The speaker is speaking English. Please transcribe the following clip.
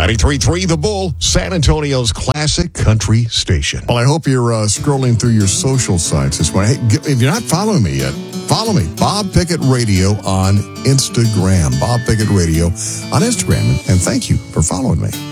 93.3 The Bull, San Antonio's classic country station. Well, I hope you're scrolling through your social sites this morning. Hey, if you're not following me yet, follow me, Bob Pickett Radio on Instagram. Bob Pickett Radio on Instagram. And thank you for following me.